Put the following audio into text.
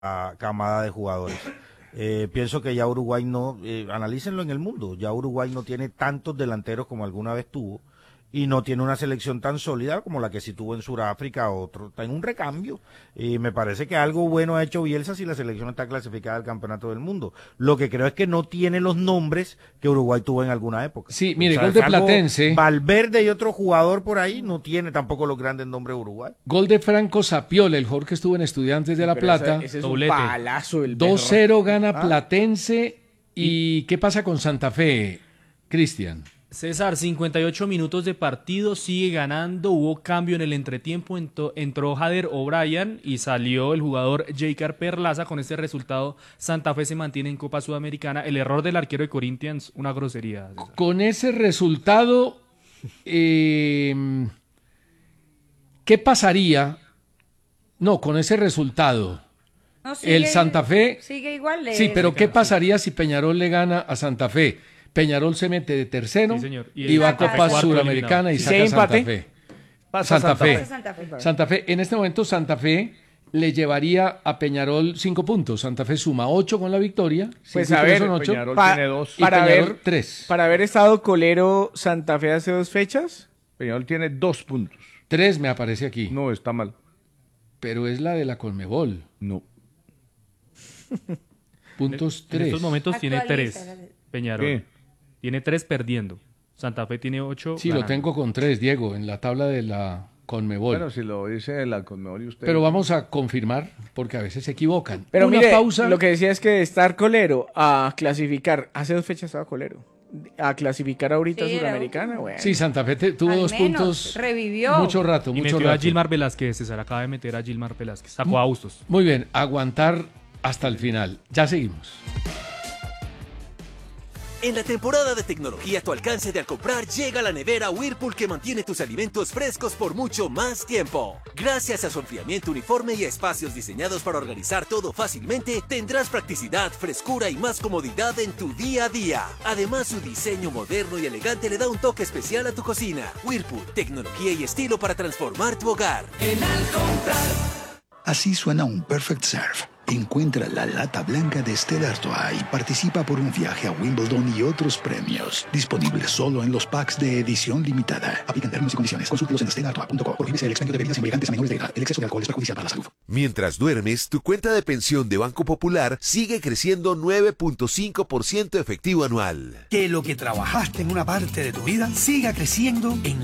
camada de jugadores. Pienso que ya Uruguay no, analícenlo en el mundo, ya Uruguay no tiene tantos delanteros como alguna vez tuvo y no tiene una selección tan sólida como la que sí tuvo en Sudáfrica, otro, está en un recambio y me parece que algo bueno ha hecho Bielsa si la selección está clasificada al campeonato del mundo. Lo que creo es que no tiene los nombres que Uruguay tuvo en alguna época. Sí, mire, O sea, gol de salvo Platense. Valverde y otro jugador por ahí no tiene tampoco los grandes nombres de Uruguay. Gol de Franco Sapiola, el jugador que estuvo en Estudiantes de La Plata. Ese es un Doblete. palazo el 2-0 gana Ah. Platense. ¿Y qué pasa con Santa Fe, Cristian? César, 58 minutos de partido, sigue ganando, hubo cambio en el entretiempo, entró Jader O'Brien y salió el jugador Jaker Perlaza. Con este resultado, Santa Fe se mantiene en Copa Sudamericana. El error del arquero de Corinthians, una grosería, César. Con ese resultado, ¿qué pasaría? No, con ese resultado, No, el Santa Fe... sigue igual. Sí, pero ¿qué pasaría si Peñarol le gana a Santa Fe? Peñarol se mete de tercero Sí, señor. y va a Santa Fe Copa cuarto Suramericana y Si saca hay a Santa empate, Fe. pasa Santa Fe. Pasa Santa Fe. Santa Fe, en este momento Santa Fe le llevaría a Peñarol 5 puntos. Santa Fe suma 8 con la victoria. Pues cinco a y tres ver, son ocho, Peñarol Pa- tiene 2. y para Peñarol ver- 3. Para haber estado colero Santa Fe hace 2 fechas. Peñarol tiene 2 puntos. 3 me aparece aquí. No, está mal. Pero es la de la Conmebol. No. Puntos En 3. estos momentos tiene Actualiza. 3, Peñarol. ¿Qué? Tiene 3 perdiendo. Santa Fe tiene 8. Sí, lo tengo con 3, Diego, en la tabla de la Conmebol. Bueno, si lo dice la Conmebol y usted. Pero vamos a confirmar, porque a veces se equivocan. Pero Una mire, pausa. lo que decía es que de estar colero a clasificar, hace 2 fechas estaba colero, a clasificar ahorita Sí, era Sudamericana, último. bueno. Sí, Santa Fe tuvo Al 2 menos, puntos. revivió. Mucho rato, Y mucho metió a rato. Gilmar Velázquez, César. Acaba de meter a Gilmar Velázquez. Sacó a Bustos. Muy bien, aguantar hasta el final. Ya seguimos. En la temporada de tecnología a tu alcance de al comprar llega la nevera Whirlpool que mantiene tus alimentos frescos por mucho más tiempo. Gracias a su enfriamiento uniforme y a espacios diseñados para organizar todo fácilmente, tendrás practicidad, frescura y más comodidad en tu día a día. Además, su diseño moderno y elegante le da un toque especial a tu cocina. Whirlpool, tecnología y estilo para transformar tu hogar. Así suena un Perfect Serve. Encuentra la lata blanca de Stella Artois y participa por un viaje a Wimbledon y otros premios. Disponible solo en los packs de edición limitada. Aplican términos y condiciones. Consúltelos en stellaartois.com. Prohíbese el expendio de bebidas embriagantes a menores de edad. El exceso de alcohol es perjudicial para la salud. Mientras duermes, tu cuenta de pensión de Banco Popular sigue creciendo 9.5% efectivo anual. Que lo que trabajaste en una parte de tu vida siga creciendo en